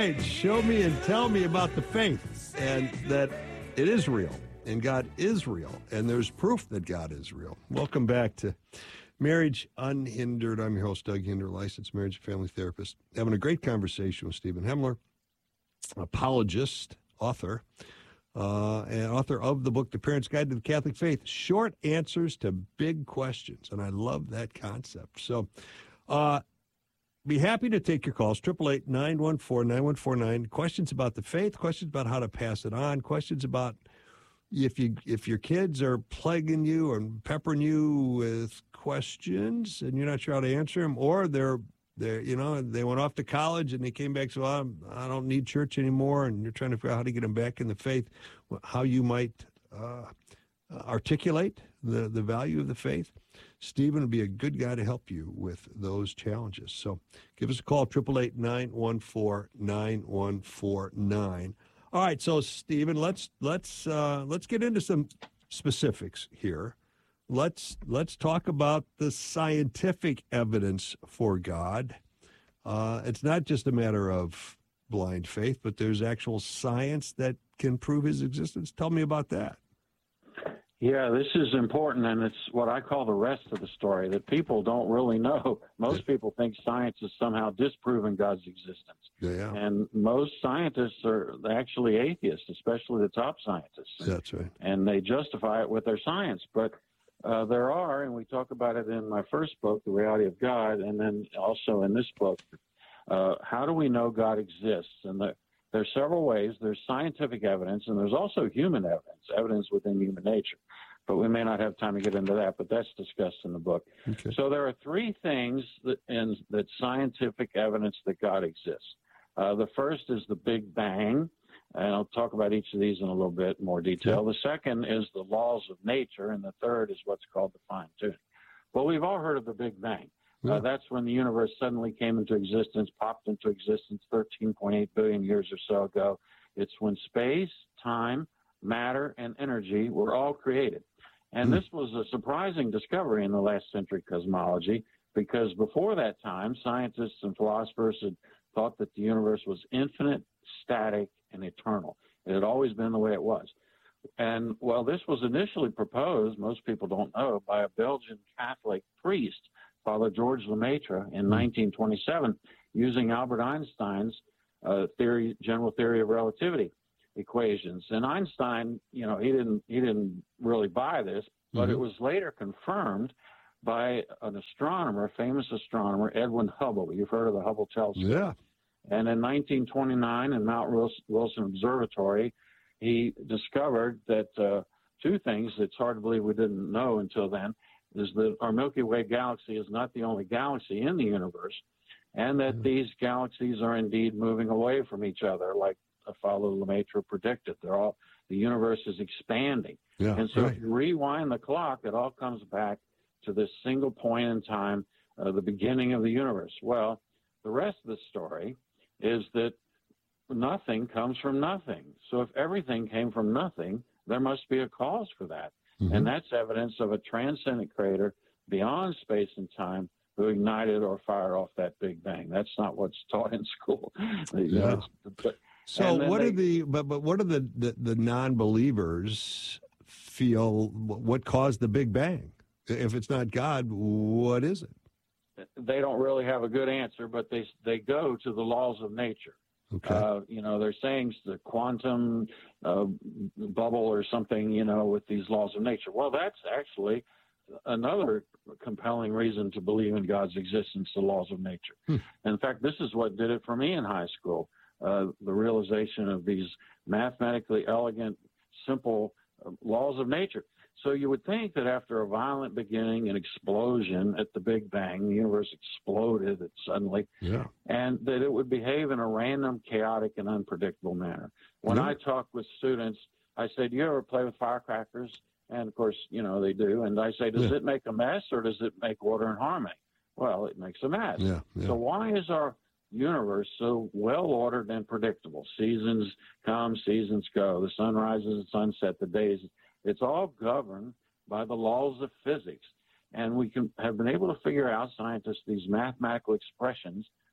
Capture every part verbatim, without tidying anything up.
right, show me and tell me about the faith and that it is real and God is real and there's proof that God is real. Welcome back to Marriage Unhindered. I'm your host, Doug Hinder, licensed marriage and family therapist. Having a great conversation with Stephen Hemler, apologist, author, uh, and author of the book, The Parent's Guide to the Catholic Faith, Short Answers to Big Questions. And I love that concept. So uh, be happy to take your calls, eight eight eight, nine one four, nine one four nine. Questions about the faith, questions about how to pass it on, questions about if you if your kids are plaguing you and peppering you with questions and you're not sure how to answer them, or they're they you know they went off to college and they came back and said, well, I don't need church anymore, and you're trying to figure out how to get them back in the faith, how you might uh, articulate the the value of the faith. Stephen would be a good guy to help you with those challenges. So give us a call, eight eight eight, nine one four, nine one four nine. All right, so Stephen, let's let's uh, let's get into some specifics here. Let's let's talk about the scientific evidence for God. Uh, it's not just a matter of blind faith, but there's actual science that can prove his existence. Tell me about that. Yeah, this is important, and it's what I call the rest of the story that people don't really know. Most people think science is somehow disproving God's existence. Yeah. And most scientists are actually atheists, especially the top scientists. That's right. And they justify it with their science. But uh, there are, and we talk about it in my first book, The Reality of God, and then also in this book, uh, how do we know God exists? And the There's several ways. There's scientific evidence, and there's also human evidence, evidence within human nature. But we may not have time to get into that, but that's discussed in the book. Okay. So there are three things that, in, that scientific evidence that God exists. Uh, the first is the Big Bang, and I'll talk about each of these in a little bit more detail. Okay. The second is the laws of nature, and the third is what's called the fine-tuning. Well, we've all heard of the Big Bang. Uh, that's when the universe suddenly came into existence, popped into existence thirteen point eight billion years or so ago. It's when space, time, matter, and energy were all created. And mm. this was a surprising discovery in the last century cosmology, because before that time, scientists and philosophers had thought that the universe was infinite, static, and eternal. It had always been the way it was. And, well, this was initially proposed, most people don't know, by a Belgian Catholic priest, Father George Lemaitre, in nineteen twenty-seven, using Albert Einstein's uh, theory, general theory of relativity equations. And Einstein, you know, he didn't he didn't really buy this, but mm-hmm. it was later confirmed by an astronomer, famous astronomer, Edwin Hubble. You've heard of the Hubble telescope. Yeah. And in nineteen twenty-nine, in Mount Wilson Observatory, he discovered that uh, two things that's hard to believe we didn't know until then, is that our Milky Way galaxy is not the only galaxy in the universe, and that mm-hmm. these galaxies are indeed moving away from each other, like Father Lemaitre predicted. They're all, the universe is expanding. Yeah, and so right. if you rewind the clock, it all comes back to this single point in time, uh, the beginning of the universe. Well, the rest of the story is that nothing comes from nothing. So if everything came from nothing, there must be a cause for that. Mm-hmm. And that's evidence of a transcendent creator beyond space and time who ignited or fired off that Big Bang. That's not what's taught in school. Yeah. But, so what they, are the but but what are the, the, the non-believers feel what caused the Big Bang? If it's not God, what is it? They don't really have a good answer, but they they go to the laws of nature. Okay. Uh, you know, they're saying the quantum uh, bubble or something, you know, with these laws of nature. Well, that's actually another compelling reason to believe in God's existence, the laws of nature. Hmm. In fact, this is what did it for me in high school, uh, the realization of these mathematically elegant, simple uh, laws of nature. So you would think that after a violent beginning, an explosion at the Big Bang, the universe exploded suddenly, yeah. and that it would behave in a random, chaotic, and unpredictable manner. When yeah. I talk with students, I say, do you ever play with firecrackers? And, of course, you know, they do. And I say, does yeah. it make a mess or does it make order and harmony? Well, it makes a mess. Yeah. Yeah. So why is our universe so well-ordered and predictable? Seasons come, seasons go. The sun rises and sunset, the days. It's all governed by the laws of physics. And we can have been able to figure out, scientists, these mathematical expressions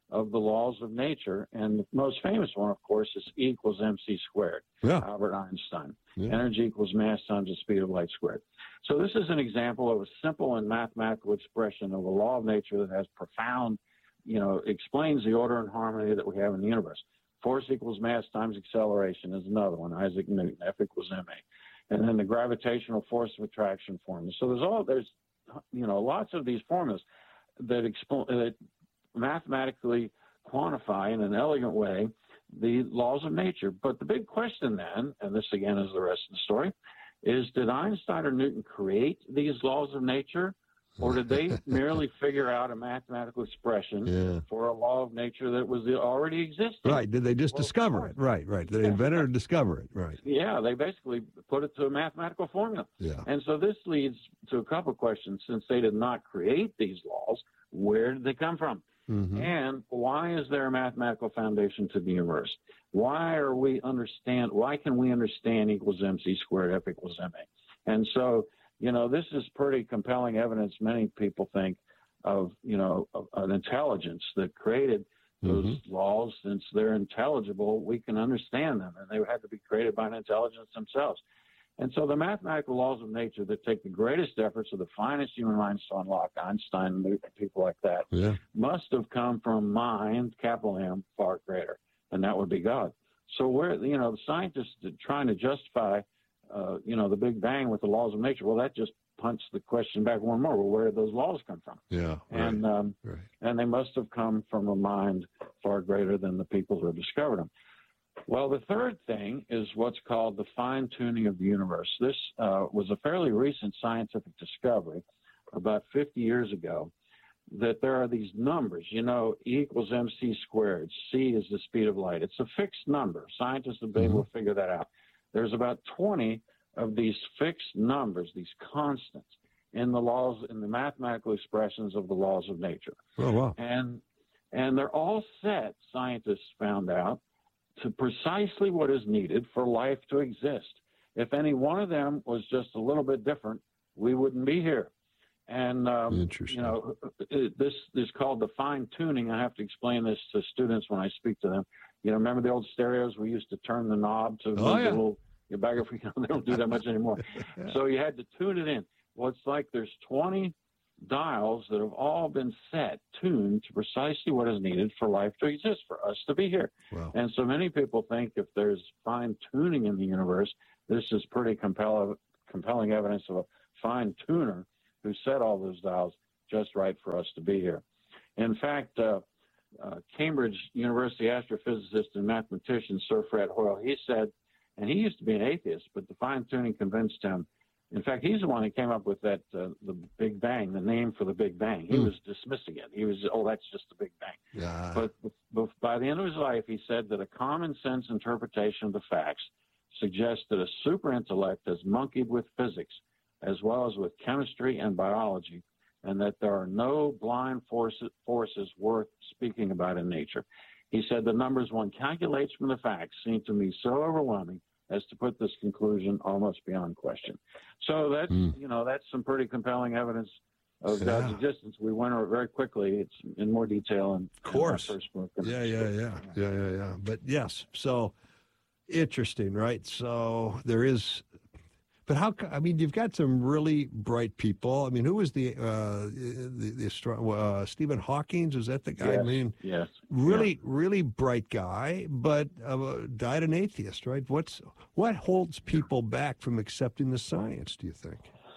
of the laws of nature. And the most famous one, of course, is E equals mc squared, Yeah. Albert Einstein. Yeah. Energy equals mass times the speed of light squared. So this is an example of a simple and mathematical expression of a law of nature that has profound, you know, explains the order and harmony that we have in the universe. Force equals mass times acceleration is another one, Isaac Newton, F equals ma. And then the gravitational force of attraction formula. So there's all, there's, you know, lots of these formulas that, expo- that mathematically quantify in an elegant way the laws of nature. But the big question then, and this again is the rest of the story, is did Einstein or Newton create these laws of nature, or did they merely figure out a mathematical expression Yeah. for a law of nature that was already existing? Right. Did they just Well, discover it? Right, right. Did they Yeah. invent it or discover it? Right. Yeah, they basically put it to a mathematical formula. Yeah. And so this leads to a couple of questions. Since they did not create these laws, where did they come from? Mm-hmm. And why is there a mathematical foundation to the universe? Why are we understand? Why can we understand equals mc squared, F equals ma? And so, you know, this is pretty compelling evidence. Many people think of, you know, of an intelligence that created those Mm-hmm. laws. Since they're intelligible, we can understand them, and they had to be created by an intelligence themselves. And so the mathematical laws of nature that take the greatest efforts of the finest human minds to unlock, Einstein, Newton, people like that, Yeah. must have come from a mind, capital M, far greater, and that would be God. So we're, you know, the scientists are trying to justify, uh, you know, the Big Bang with the laws of nature. Well, that just punts the question back one more. Well, where did those laws come from? Yeah. Right. And um, right. and they must have come from a mind far greater than the people who have discovered them. Well, the third thing is what's called the fine-tuning of the universe. This uh, was a fairly recent scientific discovery about fifty years ago, that there are these numbers, you know, E equals mc squared. C is the speed of light. It's a fixed number. Scientists have been Mm-hmm. able to figure that out. There's about twenty of these fixed numbers, these constants, in the laws, in the mathematical expressions of the laws of nature. Oh, wow. And and they're all set, scientists found out, to precisely what is needed for life to exist. If any one of them was just a little bit different, we wouldn't be here. And um, Interesting. you know, it, this is called the fine tuning. I have to explain this to students when I speak to them. You know, remember the old stereos? We used to turn the knob to Oh, move yeah. the little. Your back, you know, they don't do that much anymore. Yeah. So you had to tune it in. Well, it's like there's twenty dials that have all been set, tuned to precisely what is needed for life to exist, for us to be here. Wow. And so many people think if there's fine tuning in the universe, this is pretty compelling, compelling evidence of a fine tuner who set all those dials just right for us to be here. In fact, uh, uh, Cambridge University astrophysicist and mathematician Sir Fred Hoyle, he said, and he used to be an atheist, but the fine tuning convinced him. In fact, he's the one who came up with that, uh, the Big Bang, the name for the Big Bang. He Hmm. was dismissing it. He was, oh, that's just the Big Bang. Yeah. But, but by the end of his life, he said that a common sense interpretation of the facts suggests that a super intellect has monkeyed with physics as well as with chemistry and biology, and that there are no blind forces, forces worth speaking about in nature. He said the numbers one calculates from the facts seem to me so overwhelming as to put this conclusion almost beyond question. So that's, Mm. you know, that's some pretty compelling evidence of God's Yeah. existence. We went over it very quickly. It's in more detail in, Of course. in our first book. And Yeah, yeah, yeah, yeah, yeah, yeah. But yes, so interesting, right? So there is, but how? co- I mean, you've got some really bright people. I mean, who was the uh, the, the astro- uh, Stephen Hawking? Was that the guy? I Yes. mean, Yes. really, really bright guy, but uh, died an atheist, right? What's what holds people back from accepting the science? Do you think?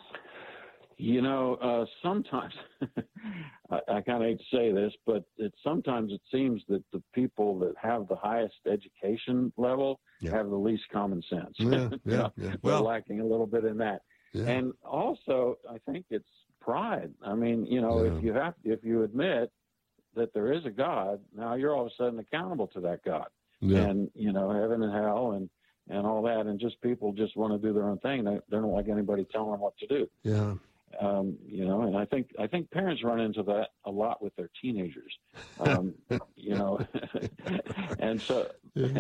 You know, uh, sometimes I, I kind of hate to say this, but it, sometimes it seems that the people that have the highest education level Yeah. have the least common sense. Yeah, You yeah, know, yeah. They're Well, lacking a little bit in that. yeah. And also, I think it's pride. I mean, you know, Yeah. if you have, if you admit that there is a God, now you're all of a sudden accountable to that God, yeah. and you know, heaven and hell, and and all that, and just people just want to do their own thing. They, they don't like anybody telling them what to do. Yeah. Um, you know, and I think I think parents run into that a lot with their teenagers. Um, you know, and so Yeah.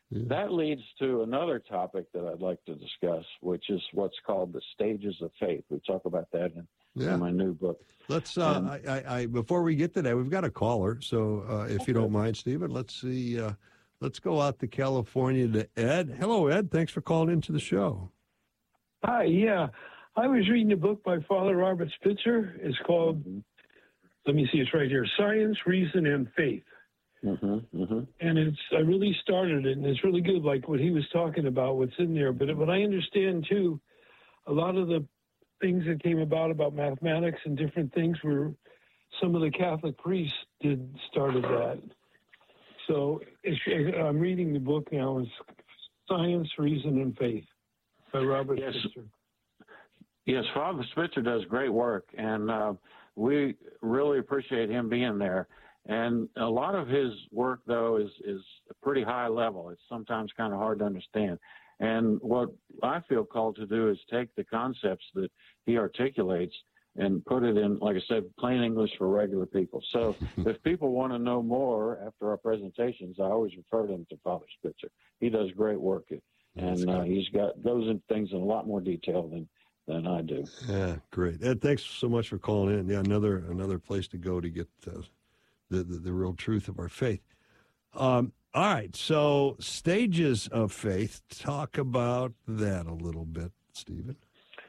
Yeah. That leads to another topic that I'd like to discuss, which is what's called the stages of faith. We talk about that in, Yeah. in my new book. Let's, uh, And- I, I, I, before we get to that, we've got a caller. So uh, if Okay. you don't mind, Stephen, let's see. Uh, let's go out to California to Ed. Hello, Ed. Thanks for calling into the show. Hi, yeah. I was reading a book by Father Robert Spitzer. It's called, Mhm. let me see, it's right here, Science, Reason, and Faith. Mm-hmm, mm-hmm. And it's, I really started it, and it's really good, like what he was talking about, what's in there. But what I understand, too, a lot of the things that came about, about mathematics and different things were some of the Catholic priests did started that. So it's, I'm reading the book now. It's Science, Reason, and Faith by Robert Yes. Spitzer. Yes, Father Spitzer does great work, and uh, we really appreciate him being there. And a lot of his work, though, is is a pretty high level. It's sometimes kind of hard to understand. And what I feel called to do is take the concepts that he articulates and put it in, like I said, plain English for regular people. So if people want to know more after our presentations, I always refer them to Father Spitzer. He does great work, and uh, he's got goes into things in a lot more detail than than I do. Yeah, great. Ed, thanks so much for calling in. Yeah, another another place to go to get uh, the, the the real truth of our faith. Um, all right, so stages of faith. Talk about that a little bit, Stephen.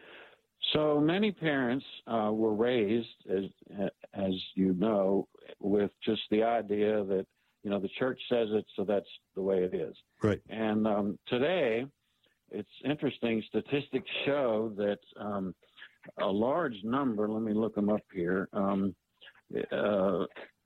So many parents uh, were raised, as as you know, with just the idea that, you know, the church says it, so that's the way it is. Right. And um, today, it's interesting. Statistics show that um, a large number. Let me look them up here. Um, uh,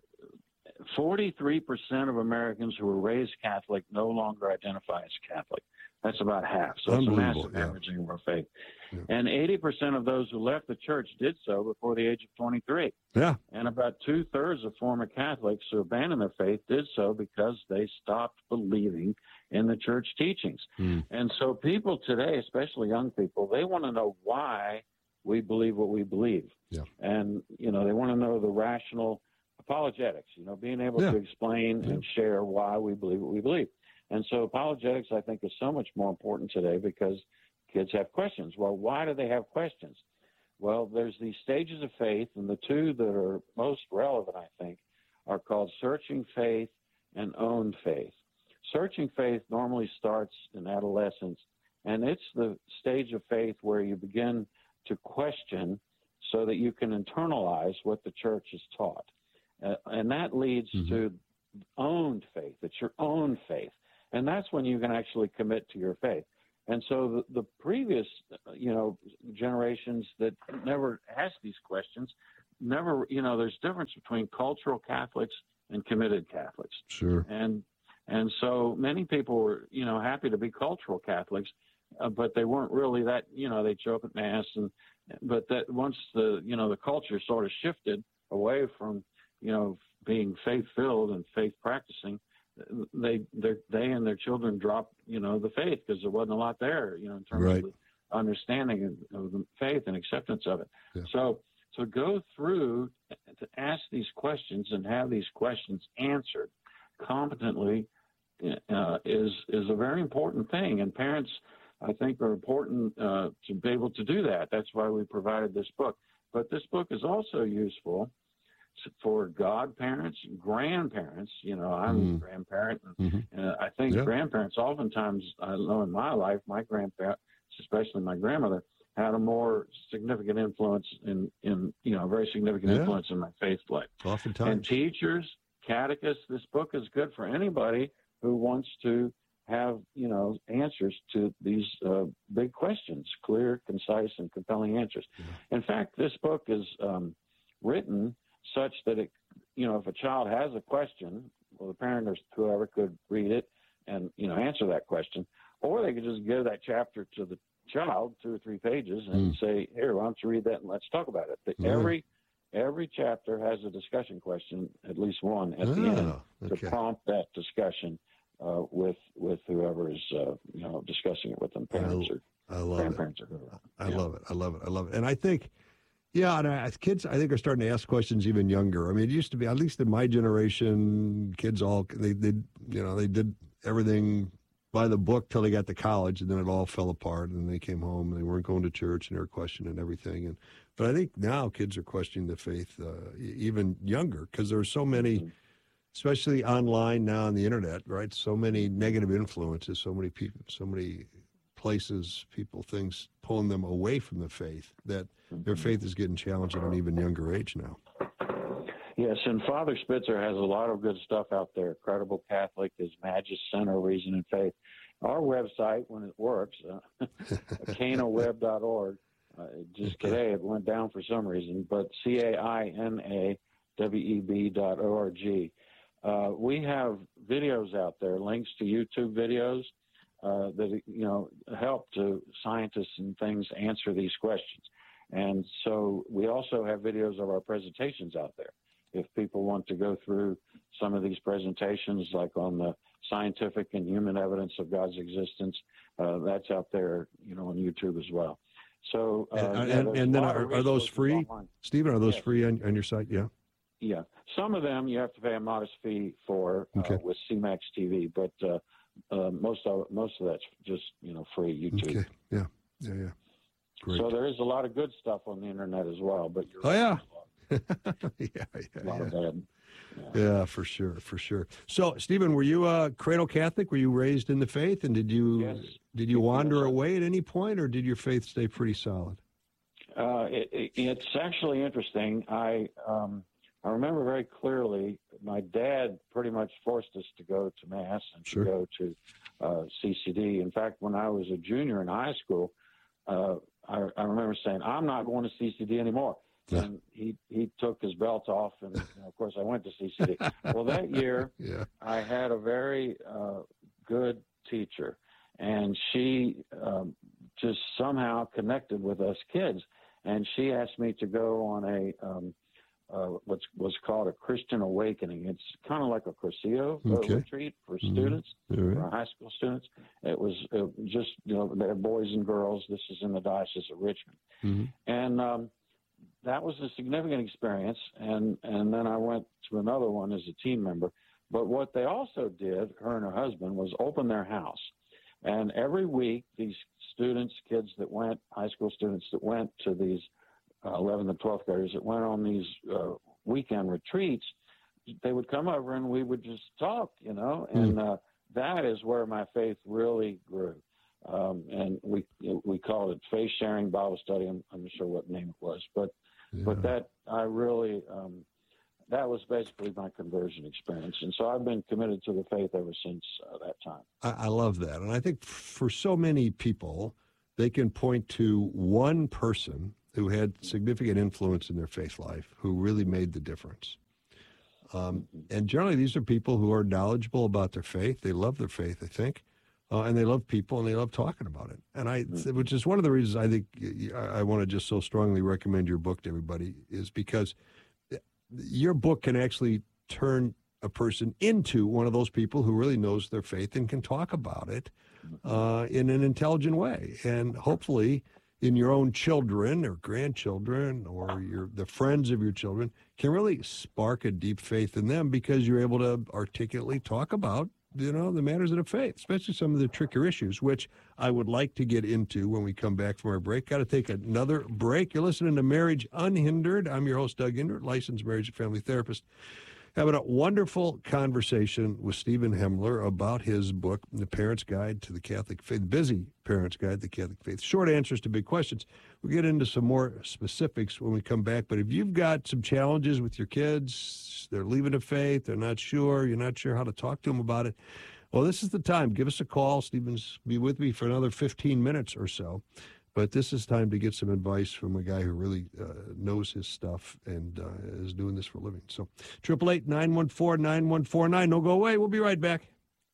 forty-three percent of Americans who were raised Catholic no longer identify as Catholic. That's about half. So it's a Unbelievable, massive yeah. averaging of our faith. Yeah. And eighty percent of those who left the church did so before the age of twenty-three. Yeah. And about two-thirds of former Catholics who abandoned their faith did so because they stopped believing in the church teachings. Mm. And so people today, especially young people, they want to know why we believe what we believe. Yeah. And, you know, they want to know the rational apologetics, you know, being able Yeah. to explain Yeah. and share why we believe what we believe. And so apologetics, I think, is so much more important today because kids have questions. Well, why do they have questions? Well, there's these stages of faith, and the two that are most relevant, I think, are called searching faith and owned faith. Searching faith normally starts in adolescence, and it's the stage of faith where you begin to question so that you can internalize what the church has taught. Uh, and that leads Mhm. to owned faith. It's your own faith. And that's when you can actually commit to your faith. And so the, the previous, you know, generations that never asked these questions, never, you know, there's difference between cultural Catholics and committed Catholics. Sure. And and so many people were, you know, happy to be cultural Catholics, uh, but they weren't really that, you know, they'd show up at Mass. And but that once the, you know, the culture sort of shifted away from, you know, being faith-filled and faith-practicing, they they and their children dropped, you know, the faith because there wasn't a lot there, you know, in terms Right. of the understanding of, of the faith and acceptance of it. Yeah. So to go through to ask these questions and have these questions answered competently uh, is is a very important thing, and parents, I think, are important uh, to be able to do that. That's why we provided this book. But this book is also useful for godparents, grandparents. You know, I'm Mm. a grandparent, and, Mhm. and I think Yeah. grandparents oftentimes, I know in my life, my grandparents, especially my grandmother, had a more significant influence in, in you know, very significant Yeah. influence in my faith life. And Oftentimes. teachers, catechists, this book is good for anybody who wants to have, you know, answers to these uh, big questions, clear, concise, and compelling answers. Yeah. In fact, this book is um, written such that it, you know, if a child has a question, well, the parent or whoever could read it and, you know, answer that question, or they could just give that chapter to the child, two or three pages, and Mm. say, here, why don't you read that and let's talk about it. The, Yeah. Every every chapter has a discussion question, at least one at the end, Ah, to okay. prompt that discussion uh, with with whoever is, uh, you know, discussing it with them, parents or I love it. grandparents or whoever. I Yeah. love it. I love it. I love it. And I think, yeah, and I, kids, I think, are starting to ask questions even younger. I mean, it used to be, at least in my generation, kids all they did, you know, they did everything by the book till they got to college, and then it all fell apart, and then they came home, and they weren't going to church, and they were questioning everything. And But I think now kids are questioning the faith uh, even younger, because there are so many, especially online now on the internet, right? So many negative influences, so many people, so many places, people, things pulling them away from the faith, that their faith is getting challenged at an even younger age now. Yes, and Father Spitzer has a lot of good stuff out there. Credible Catholic, his Magis Center, Reason and Faith. Our website, when it works, uh, cana web dot org, uh, just today it went down for some reason, but C A I N A W E B dot O R G. Uh, we have videos out there, links to YouTube videos uh, that, you know, help to scientists and things answer these questions. And so we also have videos of our presentations out there. If people want to go through some of these presentations, like on the scientific and human evidence of God's existence, uh, that's out there, you know, on YouTube as well. So, uh, and, yeah, and, and then are, are those free, online. Stephen? Are those Yes. free on, on your site? Yeah. Yeah, some of them you have to pay a modest fee for uh, Okay. with C MAX T V, but uh, uh, most of most of that's just, you know, free YouTube. Okay. Yeah. Yeah. Yeah. Great. So there is a lot of good stuff on the internet as well. But you're Oh, right, yeah. there's yeah. a lot, a lot Yeah. of bad. Yeah. Yeah, for sure, for sure. So, Stephen, were you a cradle Catholic? Were you raised in the faith, and did you Yes. did you wander Yes. away at any point, or did your faith stay pretty solid? Uh, it, it, it's actually interesting. I um, I remember very clearly my dad pretty much forced us to go to Mass and Sure. to go to uh, C C D. In fact, when I was a junior in high school, uh, I, I remember saying, I'm not going to C C D anymore. Yeah. And he, he took his belt off, and you know, of course I went to C C D. Well, that year Yeah. I had a very uh, good teacher, and she um, just somehow connected with us kids. And she asked me to go on a um, uh, what's was called a Christian Awakening. It's kind of like a Cursillo uh, Okay. retreat for Mhm. students, All right. for high school students. It was uh, just, you know, they're boys and girls. This is in the Diocese of Richmond. Mhm. And um, that was a significant experience. And, and then I went to another one as a team member. But what they also did, her and her husband, was open their house. And every week, these students, kids that went, high school students that went to these uh, eleventh and twelfth graders that went on these uh, weekend retreats, they would come over and we would just talk, you know, and uh, that is where my faith really grew. Um, and we we called it Faith Sharing Bible Study. I'm, I'm not sure what name it was, but Yeah. but that I really um, that was basically my conversion experience, and so I've been committed to the faith ever since uh, that time. I, I love that. And I think for so many people, they can point to one person who had significant influence in their faith life who really made the difference. Um, and generally, these are people who are knowledgeable about their faith. They love their faith, I think, uh, and they love people, and they love talking about it. And I, which is one of the reasons I think I, I want to just so strongly recommend your book to everybody, is because your book can actually turn a person into one of those people who really knows their faith and can talk about it uh, in an intelligent way. And hopefully in your own children or grandchildren or your the friends of your children can really spark a deep faith in them, because you're able to articulately talk about, you know, the matters of the faith, especially some of the trickier issues, which I would like to get into when we come back from our break. Got to take another break. You're listening to Marriage Unhindered. I'm your host, Doug Hindert, licensed marriage and family therapist. Having a wonderful conversation with Stephen Hemler about his book, The Parent's Guide to the Catholic Faith, Busy Parent's Guide to the Catholic Faith. Short answers to big questions. We'll get into some more specifics when we come back. But if you've got some challenges with your kids, they're leaving the faith, they're not sure, you're not sure how to talk to them about it, well, this is the time. Give us a call. Stephen's be with me for another fifteen minutes or so. But this is time to get some advice from a guy who really uh, knows his stuff and uh, is doing this for a living. So, triple eight nine one four nine one four nine. Don't go away. We'll be right back.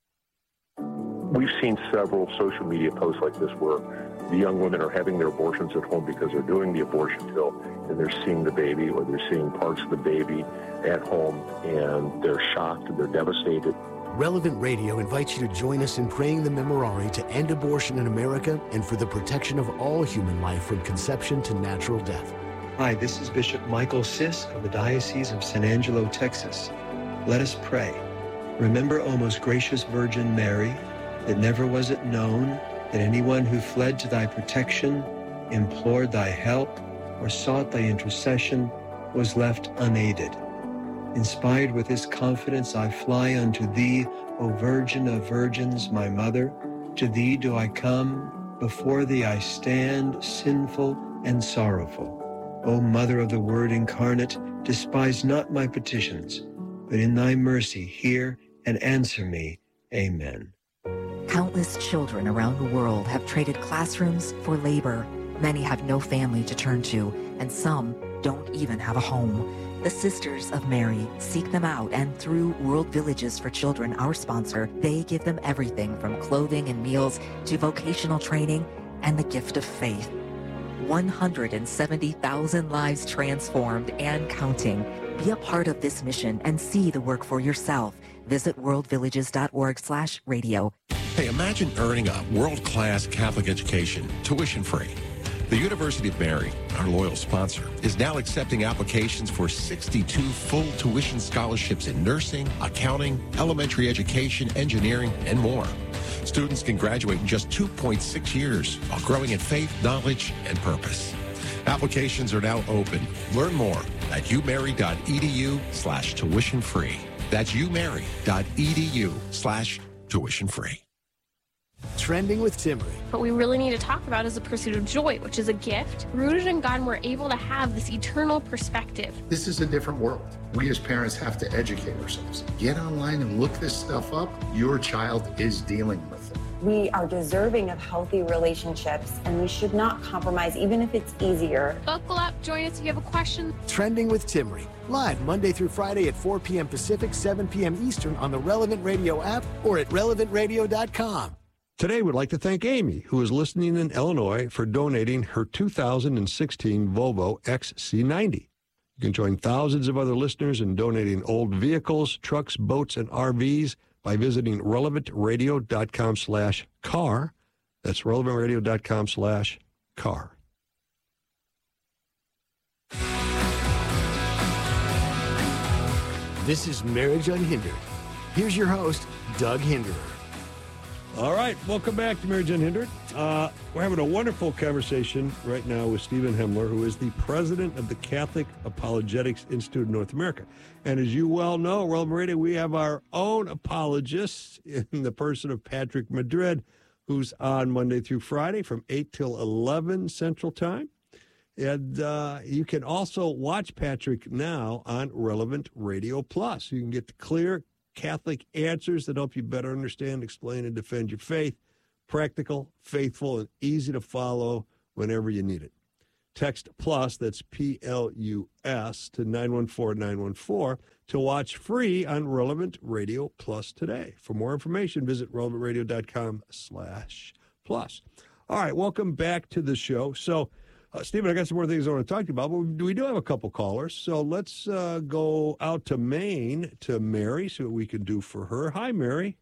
We've seen several social media posts like this where the young women are having their abortions at home because they're doing the abortion pill and they're seeing the baby, or they're seeing parts of the baby at home, and they're shocked and they're devastated. Relevant Radio invites you to join us in praying the Memorare to end abortion in America and for the protection of all human life from conception to natural death. Hi, this is Bishop Michael Siss of the Diocese of San Angelo, Texas. Let us pray. Remember, O most gracious Virgin Mary, that never was it known that anyone who fled to thy protection, implored thy help, or sought thy intercession was left unaided. Inspired with this confidence, I fly unto thee, O Virgin of Virgins, my mother. To thee do I come, before thee I stand, sinful and sorrowful. O Mother of the Word incarnate, despise not my petitions, but in thy mercy hear and answer me. Amen. Countless children around the world have traded classrooms for labor. Many have no family to turn to, and some don't even have a home. The Sisters of Mary seek them out, and through World Villages for Children, our sponsor, they give them everything from clothing and meals to vocational training and the gift of faith. one hundred seventy thousand lives transformed and counting. Be a part of this mission and see the work for yourself. Visit worldvillages.org slash radio. Hey, imagine earning a world-class Catholic education, tuition-free. The University of Mary, our loyal sponsor, is now accepting applications for sixty-two full tuition scholarships in nursing, accounting, elementary education, engineering, and more. Students can graduate in just two point six years while growing in faith, knowledge, and purpose. Applications are now open. Learn more at umary.edu slash tuition free. That's umary.edu slash tuition free. Trending with Timmery. What we really need to talk about is the pursuit of joy, which is a gift. Rooted in God, we're able to have this eternal perspective. This is a different world. We as parents have to educate ourselves. Get online and look this stuff up. Your child is dealing with it. We are deserving of healthy relationships, and we should not compromise, even if it's easier. Buckle up. Join us if you have a question. Trending with Timmery. Live Monday through Friday at four p.m. Pacific, seven p.m. Eastern on the Relevant Radio app or at relevant radio dot com. Today, we'd like to thank Amy, who is listening in Illinois, for donating her two thousand sixteen Volvo X C ninety. You can join thousands of other listeners in donating old vehicles, trucks, boats, and R Vs by visiting relevant radio dot com slash car. That's relevant radio dot com slash car. This is Marriage Unhindered. Here's your host, Doug Hinderer. All right, welcome back to Marriage Unhindered. Uh, we're having a wonderful conversation right now with Stephen Hemler, who is the president of the Catholic Apologetics Institute of North America. And as you well know, Relevant Radio, we have our own apologists in the person of Patrick Madrid, who's on Monday through Friday from eight till eleven Central Time. And uh, you can also watch Patrick now on Relevant Radio Plus. You can get the clear Catholic answers that help you better understand, explain, and defend your faith. Practical, faithful, and easy to follow whenever you need it. Text PLUS, that's P L U S, to nine one four nine one four to watch free on Relevant Radio Plus today. For more information, visit relevant radio dot com slash plus. All right, welcome back to the show. So, Uh, Stephen, I got some more things I want to talk to you about, but we do have a couple callers. So let's uh, go out to Maine to Mary, see what we can do for her. Hi, Mary.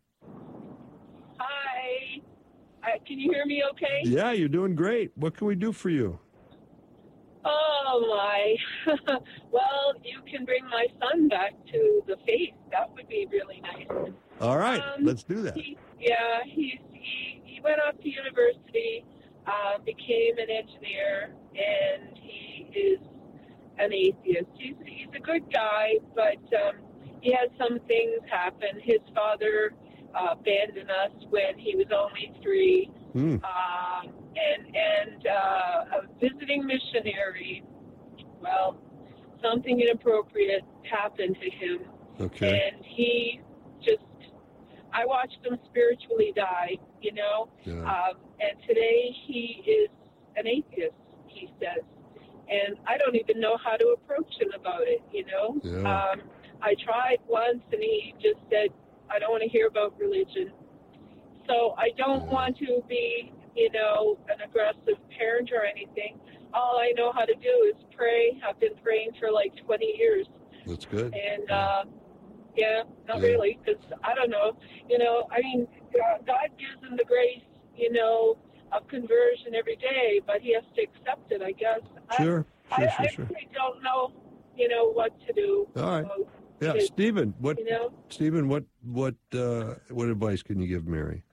Hi. Uh, can you hear me okay? Yeah, you're doing great. What can we do for you? Oh, my. Well, you can bring my son back to the faith. That would be really nice. All right, um, let's do that. He, yeah, he's, he, he went off to university. Uh, became an engineer, and he is an atheist. He's, he's a good guy, but um, he had some things happen. His father uh, abandoned us when he was only three, mm. um, and, and uh, a visiting missionary, well, something inappropriate happened to him. Okay. And he just, I watched him spiritually die, you know. Yeah. Um, and today he is an atheist, he says. And I don't even know how to approach him about it, you know. Yeah. Um, I tried once, and he just said, I don't want to hear about religion. So I don't yeah. want to be, you know, an aggressive parent or anything. All I know how to do is pray. I've been praying for like twenty years. That's good. And, yeah. uh, yeah, not yeah. really, because I don't know. You know, I mean, God gives him the grace, you know, of conversion every day, but he has to accept it, I guess. Sure, I, sure, I, sure, I sure. really don't know, you know, what to do. All right. So, Yeah, it, Stephen, what, you know? Stephen, what, what, uh, what advice can you give Mary?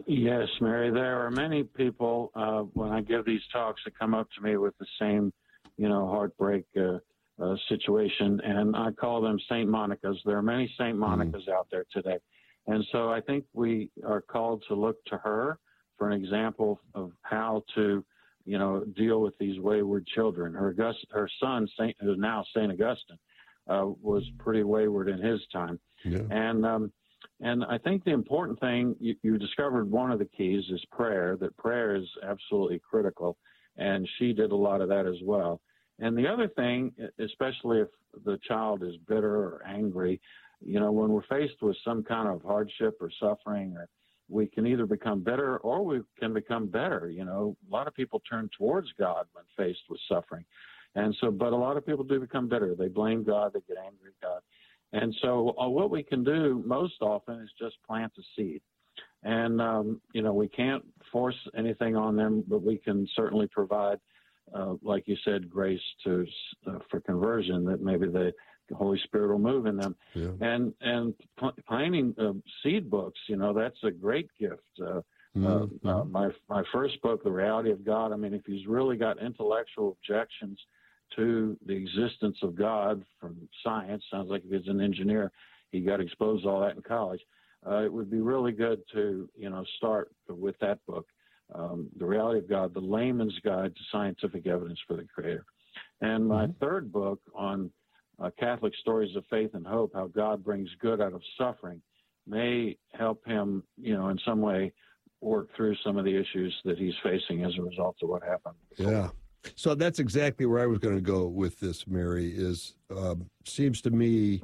Yes, Mary. There are many people uh, when I give these talks that come up to me with the same, you know, heartbreak uh, uh, situation, and I call them Saint Monicas. There are many Saint Monicas mm. out there today, and so I think we are called to look to her for an example of how to, you know, deal with these wayward children. Her August, her son, Saint, who's now Saint Augustine, uh, was pretty wayward in his time, yeah. and. Um, And I think the important thing, you, you discovered one of the keys is prayer, that prayer is absolutely critical. And she did a lot of that as well. And the other thing, especially if the child is bitter or angry, you know, when we're faced with some kind of hardship or suffering, or we can either become bitter or we can become better. You know, a lot of people turn towards God when faced with suffering. And so, but a lot of people do become bitter. They blame God, they get angry at God. And so uh, what we can do most often is just plant a seed. And, um, you know, we can't force anything on them, but we can certainly provide, uh, like you said, grace to uh, for conversion, that maybe the Holy Spirit will move in them. Yeah. And and pl- planting uh, seed books, you know, that's a great gift. Uh, mm-hmm. uh, uh, my, my first book, The Reality of God, I mean, if he's really got intellectual objections to the existence of God from science, sounds like if he's an engineer, he got exposed to all that in college. Uh, it would be really good to, you know, start with that book, um, The Reality of God, The Layman's Guide to Scientific Evidence for the Creator. And my mm-hmm. third book on uh, Catholic Stories of Faith and Hope, How God Brings Good Out of Suffering, may help him, you know, in some way work through some of the issues that he's facing as a result of what happened. Yeah. So that's exactly where I was going to go with this, Mary, is um, seems to me,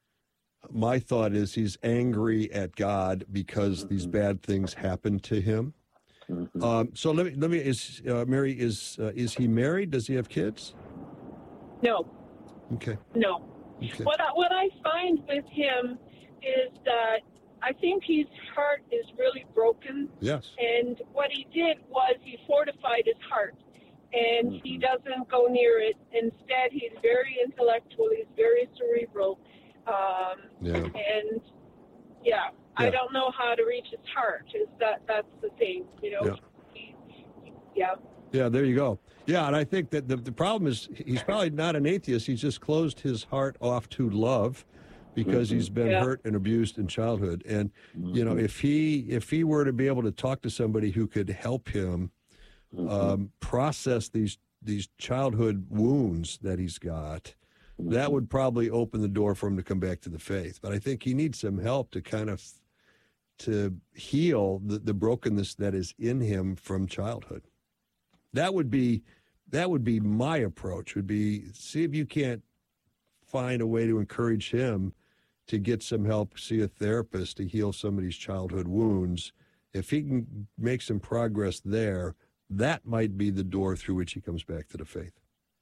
my thought is he's angry at God because mm-hmm. these bad things happen to him. Mm-hmm. Um, so let me, let me, is, uh, Mary, is, uh, is he married? Does he have kids? No. Okay. No. Okay. What I, what I find with him is that I think his heart is really broken. Yes. And what he did was he fortified his heart. And he doesn't go near it. Instead, he's very intellectual. He's very cerebral. Um, yeah. And, yeah, yeah, I don't know how to reach his heart. Is that That's the thing, you know. Yeah. He, he, yeah. Yeah, there you go. Yeah, and I think that the, the problem is he's probably not an atheist. He's just closed his heart off to love because mm-hmm. he's been yeah. hurt and abused in childhood. And, mm-hmm. you know, if he if he were to be able to talk to somebody who could help him Mm-hmm. Um, process these these childhood wounds that he's got, mm-hmm. that would probably open the door for him to come back to the faith. But I think he needs some help to kind of to heal the, the brokenness that is in him from childhood. That would be that would be my approach. Would be see if you can't find a way to encourage him to get some help, see a therapist to heal some of these childhood wounds. If he can make some progress there, that might be the door through which he comes back to the faith.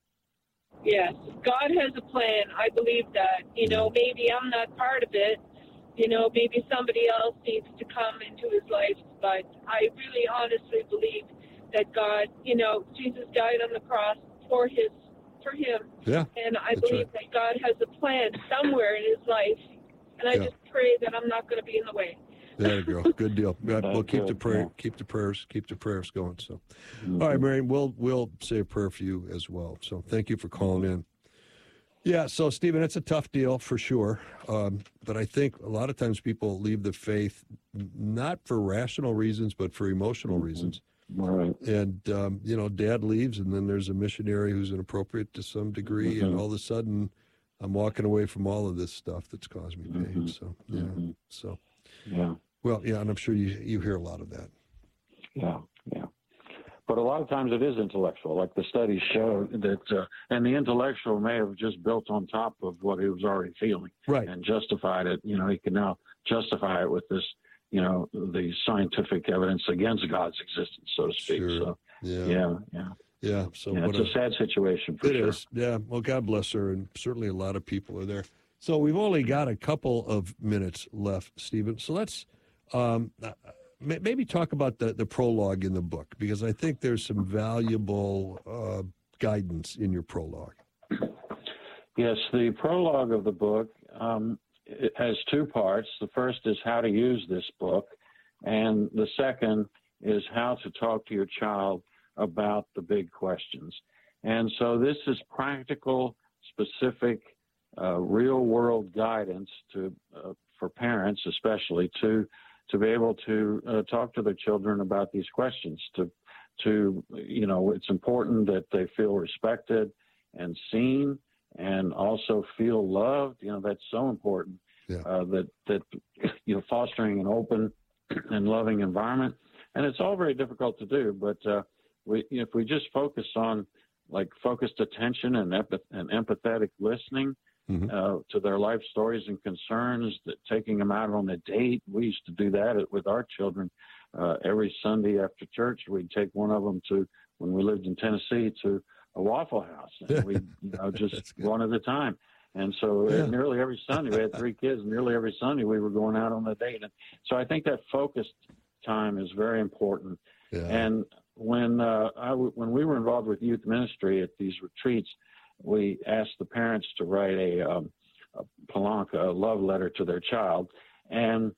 Yes, God has a plan. I believe that. You know, maybe I'm not part of it. You know, maybe somebody else needs to come into his life. But I really honestly believe that God, you know, Jesus died on the cross for his, for him. Yeah. And I believe right. that God has a plan somewhere in his life. And I yeah. just pray that I'm not going to be in the way. There you go. Good deal. We'll keep the prayer, keep the prayers, keep the prayers going. So, mm-hmm. all right, Mary, we'll we'll say a prayer for you as well. So, thank you for calling in. Yeah. So, Stephen, it's a tough deal for sure, um, but I think a lot of times people leave the faith not for rational reasons, but for emotional mm-hmm. reasons. All right. And um, you know, Dad leaves, and then there's a missionary who's inappropriate to some degree, mm-hmm. and all of a sudden, I'm walking away from all of this stuff that's caused me pain. Mm-hmm. So, yeah. Mm-hmm. So, yeah. Well, yeah, and I'm sure you you hear a lot of that. Yeah, yeah. But a lot of times it is intellectual, like the studies show that, uh, and the intellectual may have just built on top of what he was already feeling, right, and justified it. You know, he can now justify it with this, you know, the scientific evidence against God's existence, so to speak. Sure. So, yeah, yeah, yeah. Yeah, so yeah, what it's a, a sad situation for it sure. Is. Yeah, well, God bless her, and certainly a lot of people are there. So we've only got a couple of minutes left, Stephen. So let's um, maybe talk about the, the prologue in the book, because I think there's some valuable uh, guidance in your prologue. Yes, the prologue of the book, um, it has two parts. The first is how to use this book, And the second is how to talk to your child about the big questions. And so this is practical, specific, uh, real-world guidance to uh, for parents, especially to to be able to uh, talk to their children about these questions. To to you know, it's important that they feel respected and seen, and also feel loved. You know, that's so important. Yeah. Uh, that that you know, fostering an open and loving environment, and it's all very difficult to do. But uh, we, if we just focus on like focused attention and, empath- and empathetic listening mm-hmm. uh, to their life stories and concerns, that taking them out on a date. We used to do that with our children uh, every Sunday after church. We'd take one of them to, when we lived in Tennessee, to a Waffle House, and we, you know, just one at a time. And so Yeah. nearly every Sunday, we had three kids, and nearly every Sunday we were going out on a date. And so I think that focused time is very important. Yeah. And when uh, I w- when we were involved with youth ministry at these retreats, we asked the parents to write a, um, a palanca, a love letter to their child. And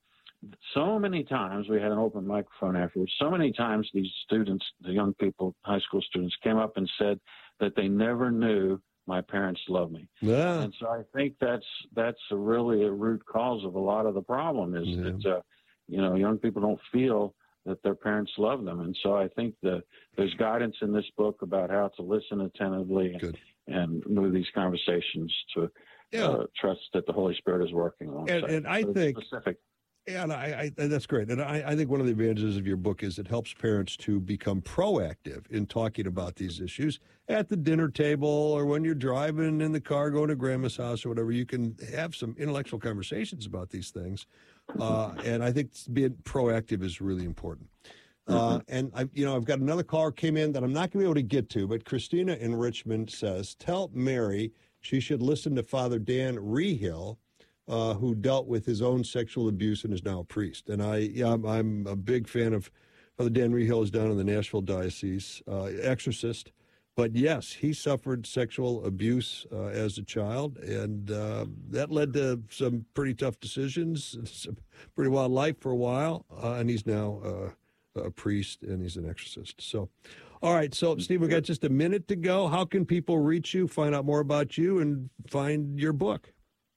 so many times, we had an open microphone afterwards, so many times these students, the young people, high school students, came up and said that they never knew my parents loved me. Yeah. And so I think that's that's a really a root cause of a lot of the problem is Yeah. that, uh, you know, young people don't feel that their parents love them. And so I think that there's guidance in this book about how to listen attentively and, and move these conversations to Yeah. uh, trust that the Holy Spirit is working alongside. And, and I So it's think, specific. yeah, and I, I, that's great. And I, I think one of the advantages of your book is it helps parents to become proactive in talking about these issues at the dinner table or when you're driving in the car going to grandma's house or whatever. You can have some intellectual conversations about these things. Uh, and I think being proactive is really important. Uh, and I, you know, I've got another caller came in that I'm not going to be able to get to, but Christina in Richmond says, tell Mary she should listen to Father Dan Rehill, uh, who dealt with his own sexual abuse and is now a priest. And I, yeah, I'm, I'm a big fan of Father Dan Rehill is down in the Nashville Diocese, uh, exorcist. But yes, he suffered sexual abuse uh, as a child, and uh, that led to some pretty tough decisions, some pretty wild life for a while, uh, and he's now uh, a priest and he's an exorcist. So, all right, so Steve, we've got just a minute to go. How can people reach you, find out more about you, and find your book?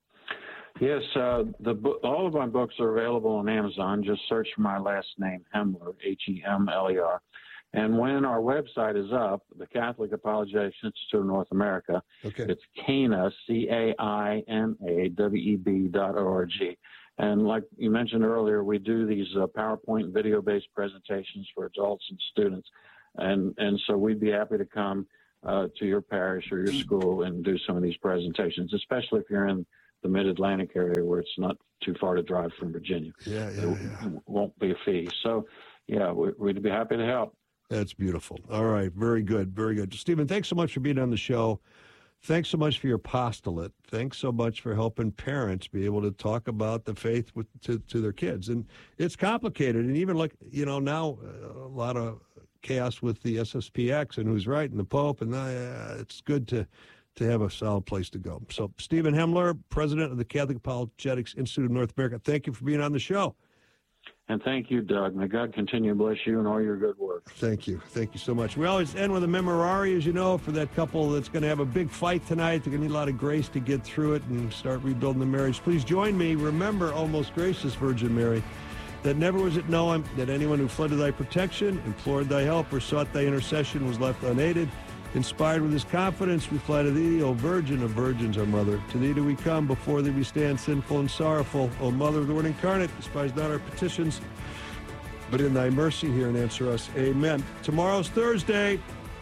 Yes, uh, the bo- all of my books are available on Amazon. Just search for my last name, Hemler, H E M L E R. And when our website is up, the Catholic Apologetics Institute of North America, okay. it's C A I N A, C A I N A W E B dot O R G. And like you mentioned earlier, we do these uh, PowerPoint video-based presentations for adults and students. And, and so we'd be happy to come uh, to your parish or your school and do some of these presentations, especially if you're in the Mid-Atlantic area where it's not too far to drive from Virginia. Yeah, yeah, it yeah. won't be a fee. So, yeah, we, we'd be happy to help. That's beautiful. All right. Very good. Very good. Stephen, thanks so much for being on the show. Thanks so much for your apostolate. Thanks so much for helping parents be able to talk about the faith with, to, to their kids. And it's complicated. And even like, you know, now uh, a lot of chaos with the S S P X and who's right and the Pope. And uh, it's good to, to have a solid place to go. So Stephen Hemler, president of the Catholic Apologetics Institute of North America, thank you for being on the show. And thank you, Doug. May God continue to bless you and all your good work. Thank you. Thank you so much. We always end with a memorare, as you know, for that couple that's going to have a big fight tonight. They're going to need a lot of grace to get through it and start rebuilding the marriage. Please join me. Remember, O most gracious Virgin Mary, that never was it known that anyone who fled to thy protection, implored thy help, or sought thy intercession was left unaided. Inspired with his confidence, we fly to thee, O Virgin of Virgins, our Mother. To thee do we come, before thee we stand sinful and sorrowful. O Mother of the Word incarnate, despise not our petitions, but in thy mercy hear and answer us. Amen. Tomorrow's Thursday.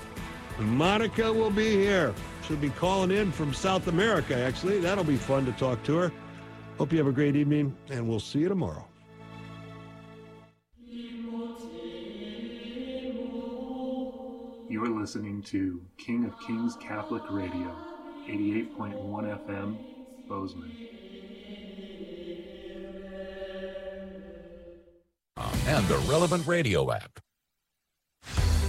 Monica will be here. She'll be calling in from South America, actually. That'll be fun to talk to her. Hope you have a great evening, and we'll see you tomorrow. You are listening to King of Kings Catholic Radio, eighty-eight point one F M, Bozeman. And the Relevant Radio app.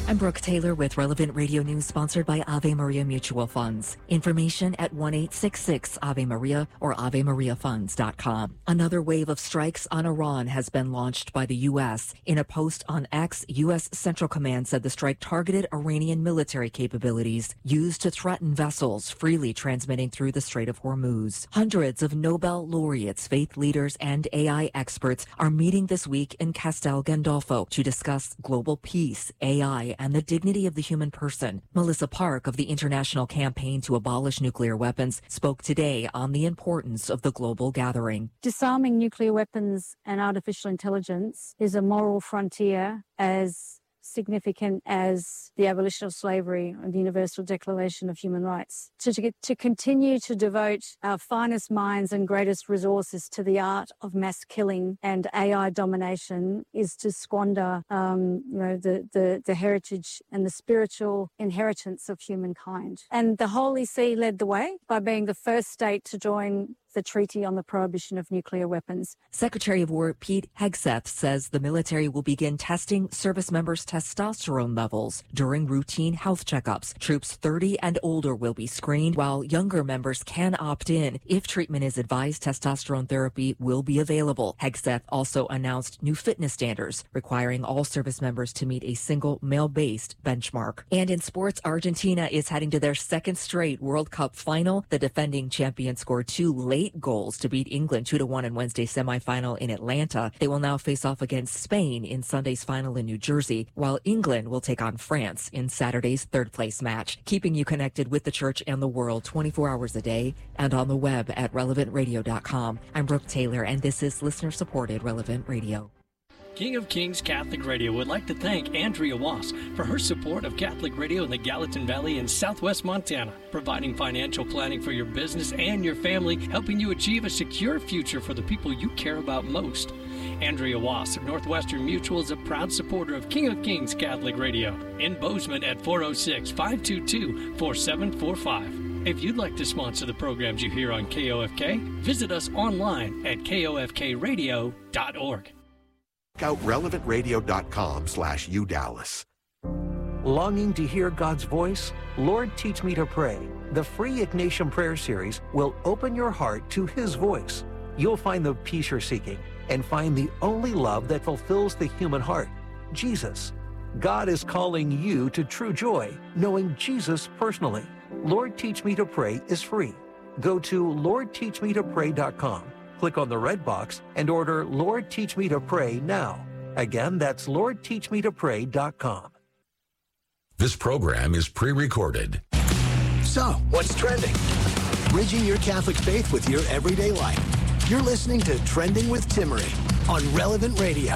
I'm Brooke Taylor with Relevant Radio News, sponsored by Ave Maria Mutual Funds. Information at one eight six six Ave Maria or ave maria funds dot com. Another wave of strikes on Iran has been launched by the U S. In a post on X, U S Central Command said the strike targeted Iranian military capabilities used to threaten vessels freely transmitting through the Strait of Hormuz. Hundreds of Nobel laureates, faith leaders, and A I experts are meeting this week in Castel Gandolfo to discuss global peace, A I, and the dignity of the human person. Melissa Park of the International Campaign to Abolish Nuclear Weapons spoke today on the importance of the global gathering. Disarming nuclear weapons and artificial intelligence is a moral frontier as significant as the abolition of slavery and the Universal Declaration of Human Rights. So to, get, to continue to devote our finest minds and greatest resources to the art of mass killing and A I domination is to squander um, you know, the, the, the heritage and the spiritual inheritance of humankind. And the Holy See led the way by being the first state to join the Treaty on the Prohibition of Nuclear Weapons. Secretary of War Pete Hegseth says the military will begin testing service members' testosterone levels during routine health checkups. Troops thirty and older will be screened, while younger members can opt in. If treatment is advised, testosterone therapy will be available. Hegseth also announced new fitness standards requiring all service members to meet a single male-based benchmark. And in sports, Argentina is heading to their second straight World Cup final. The defending champion scored two late goals to beat England two to one in Wednesday's semifinal in Atlanta. They will now face off against Spain in Sunday's final in New Jersey, while England will take on France in Saturday's third place match. Keeping you connected with the church and the world twenty-four hours a day and on the web at relevant radio dot com. I'm Brooke Taylor, and this is listener-supported Relevant Radio. King of Kings Catholic Radio would like to thank Andrea Wass for her support of Catholic Radio in the Gallatin Valley in southwest Montana, providing financial planning for your business and your family, helping you achieve a secure future for the people you care about most. Andrea Wass of Northwestern Mutual is a proud supporter of King of Kings Catholic Radio in Bozeman at four oh six, five two two, four seven four five. If you'd like to sponsor the programs you hear on K O F K, visit us online at K O F K radio dot org. Check out relevant radio dot com slash U Dallas. Longing to hear God's voice? Lord, Teach Me to Pray. The free Ignatian Prayer Series will open your heart to His voice. You'll find the peace you're seeking and find the only love that fulfills the human heart, Jesus. God is calling you to true joy, knowing Jesus personally. Lord, Teach Me to Pray is free. Go to lord teach me to pray dot com. Click on the red box and order Lord Teach Me to Pray now. Again, that's lord teach me to pray dot com. This program is pre-recorded. So, what's trending? Bridging your Catholic faith with your everyday life. You're listening to Trending with Timmerie on Relevant Radio.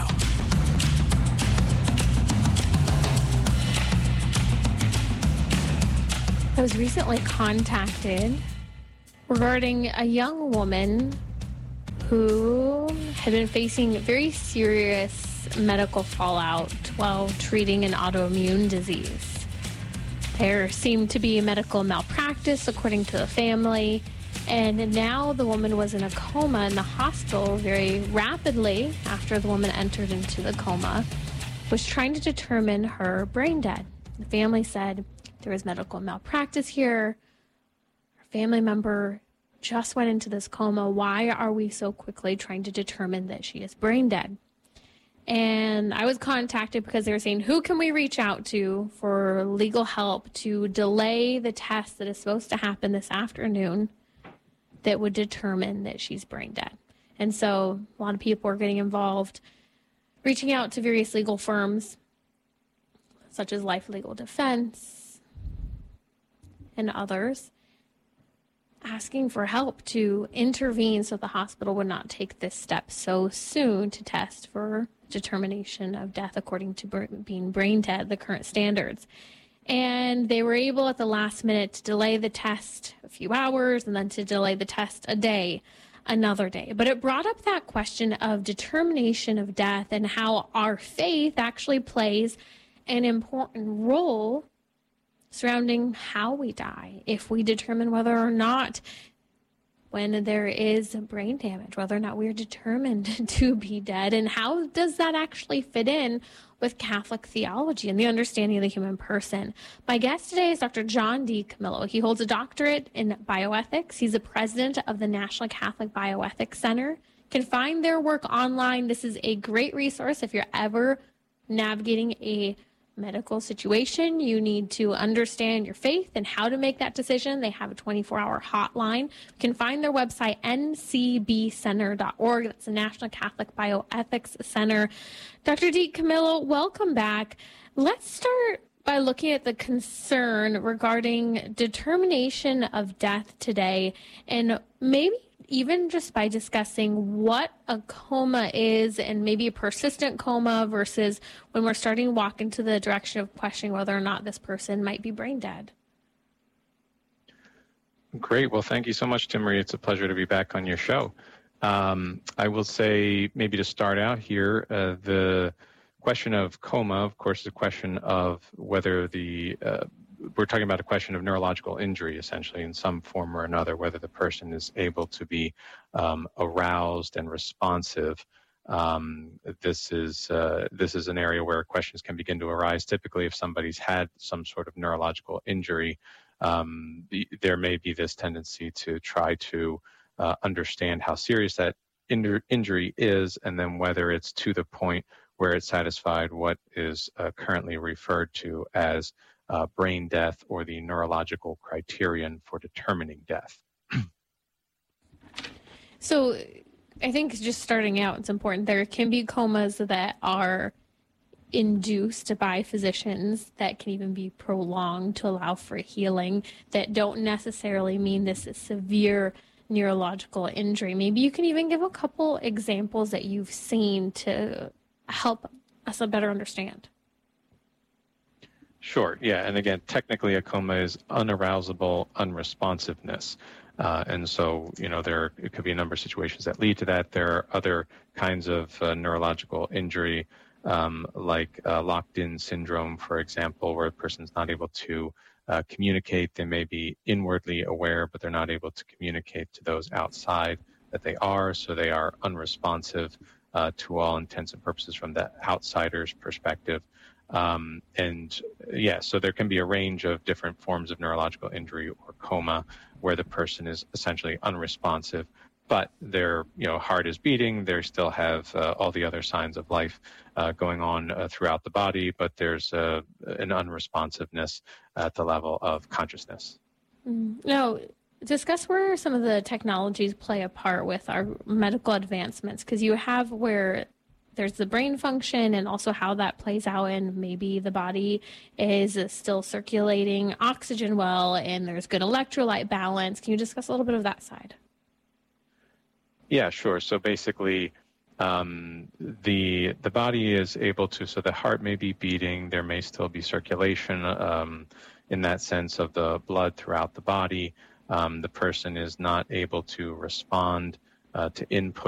I was recently contacted regarding a young woman who had been facing very serious medical fallout while treating an autoimmune disease. There seemed to be a medical malpractice, according to the family, and now the woman was in a coma in the hospital very rapidly after the woman entered into the coma, was trying to determine her brain dead. The family said there was medical malpractice here. Her family member just went into this coma. Why are we so quickly trying to determine that she is brain dead? And I was contacted because they were saying, who can we reach out to for legal help to delay the test that is supposed to happen this afternoon that would determine that she's brain dead? And so a lot of people are getting involved, reaching out to various legal firms, such as Life Legal Defense and others, asking for help to intervene so the hospital would not take this step so soon to test for determination of death according to being brain dead, the current standards. And they were able at the last minute to delay the test a few hours and then to delay the test a day, another day. But it brought up that question of determination of death and how our faith actually plays an important role surrounding how we die, if we determine whether or not when there is brain damage, whether or not we're determined to be dead, and how does that actually fit in with Catholic theology and the understanding of the human person? My guest today is Doctor John D. Camillo. He holds a doctorate in bioethics. He's the president of the National Catholic Bioethics Center. You can find their work online. This is a great resource if you're ever navigating a medical situation. You need to understand your faith and how to make that decision. They have a twenty-four hour hotline. You can find their website, N C B center dot org. That's the National Catholic Bioethics Center. Doctor D. Camillo, welcome back. Let's start by looking at the concern regarding determination of death today, and maybe even just by discussing what a coma is, and maybe a persistent coma versus when we're starting to walk into the direction of questioning whether or not this person might be brain dead. Great. Well, thank you so much, Tim Marie. It's a pleasure to be back on your show. Um, I will say, maybe to start out here, uh, the question of coma, of course, is a question of whether the uh, we're talking about a question of neurological injury, essentially, in some form or another, whether the person is able to be um, aroused and responsive. Um, this is uh, this is an area where questions can begin to arise. Typically, if somebody's had some sort of neurological injury, um, the, there may be this tendency to try to uh, understand how serious that in- injury is, and then whether it's to the point where it's satisfied what is uh, currently referred to as Uh, brain death, or the neurological criterion for determining death. So I think just starting out, it's important. There can be comas that are induced by physicians that can even be prolonged to allow for healing, that don't necessarily mean this is severe neurological injury. Maybe you can even give a couple examples that you've seen to help us better understand. Sure, yeah, and again, technically a coma is unarousable unresponsiveness. Uh, and so, you know, there it could be a number of situations that lead to that. There are other kinds of uh, neurological injury, um, like uh, locked-in syndrome, for example, where a person's not able to uh, communicate. They may be inwardly aware, but they're not able to communicate to those outside that they are, so they are unresponsive uh, to all intents and purposes from the outsider's perspective. Um, and yeah, so there can be a range of different forms of neurological injury or coma where the person is essentially unresponsive, but their you know heart is beating. They still have uh, all the other signs of life uh, going on uh, throughout the body, but there's uh, an unresponsiveness at the level of consciousness. Mm. Now, discuss where some of the technologies play a part with our medical advancements, because you have where there's the brain function and also how that plays out, and maybe the body is still circulating oxygen well and there's good electrolyte balance. Can you discuss a little bit of that side? Yeah, sure. So basically, um, the the body is able to, so the heart may be beating, there may still be circulation um, in that sense of the blood throughout the body. Um, the person is not able to respond uh, to input